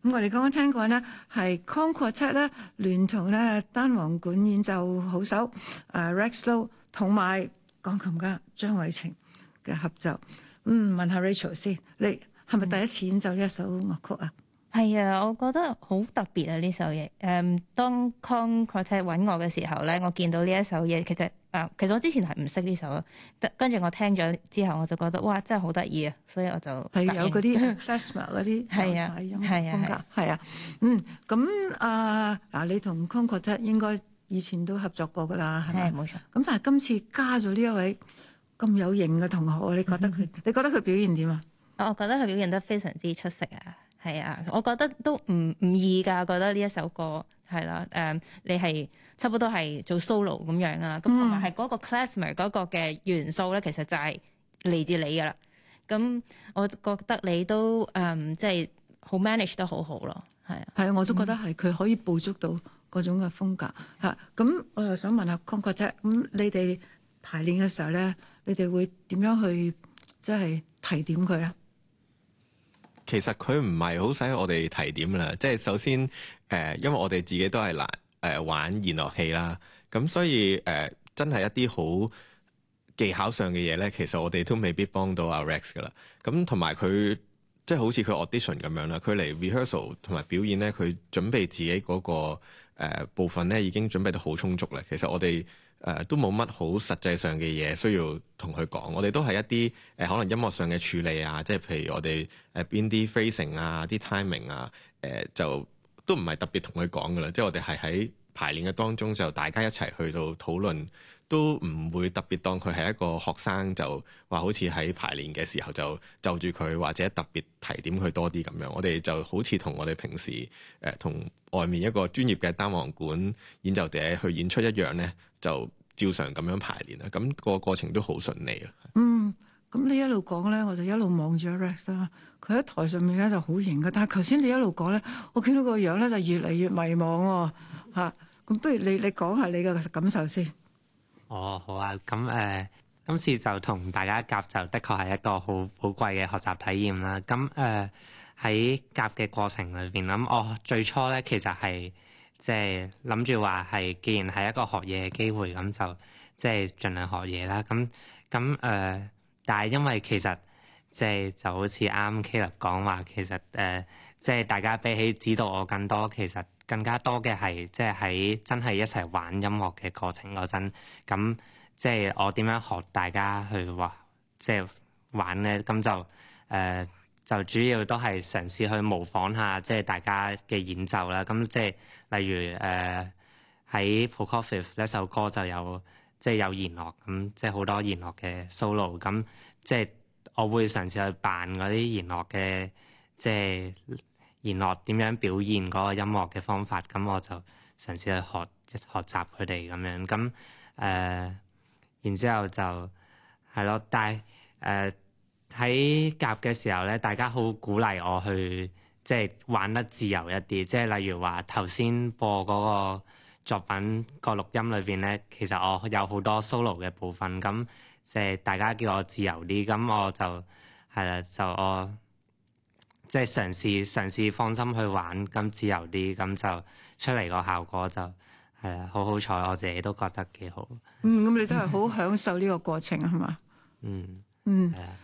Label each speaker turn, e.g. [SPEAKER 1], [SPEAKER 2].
[SPEAKER 1] 咁我哋剛剛聽過呢，係 Concord 咧聯同咧單簧管演奏好手Rex Low 同埋鋼琴家張偉晴嘅合奏。問下 Rachel 先，你係咪第一次演奏呢一首樂曲啊？
[SPEAKER 2] 係啊，我覺得好特別啊！呢首嘢，當 Concord 揾我嘅時候咧，我見到呢一首嘢，其實我之前係唔識呢首，跟住我聽咗之後，我就覺得哇，真係好得意啊！所以我就
[SPEAKER 1] 係有嗰啲 klezmer 嗰啲
[SPEAKER 2] 係啊，
[SPEAKER 1] 音樂風格，係啊，咁你同 Concord 應該以前都合作過㗎啦，係咪？
[SPEAKER 2] 冇錯。
[SPEAKER 1] 咁但係今次加咗呢一位咁有型嘅同學，你覺得佢表現點啊？
[SPEAKER 2] 我覺得佢表現得非常之出色啊！係啊，我覺得都唔易㗎。覺得呢一首歌係啦，你係差唔多係做 solo 咁樣啊，咁同埋係嗰個 klezmer 嗰個嘅元素咧，其實就係嚟自你㗎啦。咁我覺得你都即係好 manage 得好好咯，係啊。係啊，
[SPEAKER 1] 我都覺得係佢可以捕捉到嗰種嘅風格嚇。咁我又想問下 Concord 啫，咁你哋排練嘅時候咧，你哋會點樣去即係提點佢咧？
[SPEAKER 3] 其實佢唔係好使我哋提點啦，即係首先因為我哋自己都係玩弦樂器啦，咁所以真係一啲好技巧上嘅嘢咧，其實我哋都未必幫到阿 Rex 噶啦。咁同埋佢即係好似佢 audition 咁樣啦，佢嚟 rehearsal 同埋表演咧，佢準備自己嗰個部分咧已經準備得好充足啦。其實我哋都冇乜好實際上嘅嘢需要同佢講，我哋都係一啲可能音樂上嘅處理啊，即係譬如我哋邊啲 phrasing 啊、啲 timing 啊，就都唔係特別同佢講噶啦，即係我哋係喺排練嘅當中就大家一齊去到討論，都唔會特別當佢係一個學生，就話好似喺排練嘅時候就住佢或者特別提點佢多啲咁樣。我哋就好似同我哋平時同外面一個專業嘅單簧管演奏者去演出一樣咧，就照常咁樣排練啦。咁個過程都好順利啦。
[SPEAKER 1] 咁你一路講咧，我就一路望住 Rex 啦。佢喺台上面咧就好型嘅，但係頭先你一路講咧，我見到個樣咧就越嚟越迷茫喎嚇。咁不如你講下你嘅感受先。
[SPEAKER 4] 好啊。咁今次就同大家夾就的確係一個好寶貴嘅學習體驗啦。咁喺夾嘅過程裏邊，咁我最初咧其實係即係諗住話係，既然係一個學嘢嘅機會，咁就即係盡量學嘢啦。但係因為其實即係就好似啱 Caleb 講話，其實即係大家比起指導我更多，其實更加多嘅係即係喺真係一齊玩音樂嘅過程嗰陣，咁即係我點樣學大家去即係玩咧？咁就主要都係嘗試去模仿下即係大家嘅演奏啦。咁即係例如喺 Prokofiev 呢首歌就有即係有弦樂，咁即係好多弦樂嘅 solo。咁即係我會嘗試去扮嗰啲弦樂嘅即係弦樂點樣表現嗰個音樂嘅方法。咁我就嘗試去學習佢哋咁樣。咁然之後就係咯，但係喺夾嘅時候咧，大家好鼓勵我去即係玩得自由一啲。即係例如話頭先播嗰個作品個錄音裏邊咧，其實我有好多 solo 嘅部分，咁即係大家叫我自由啲，咁我就係啦，就我即係嘗試放心去玩，咁自由啲，咁就出嚟個效果就係啦，好彩，我自己都覺得幾好。
[SPEAKER 1] 咁你都係好享受呢個過程係嘛？係啊。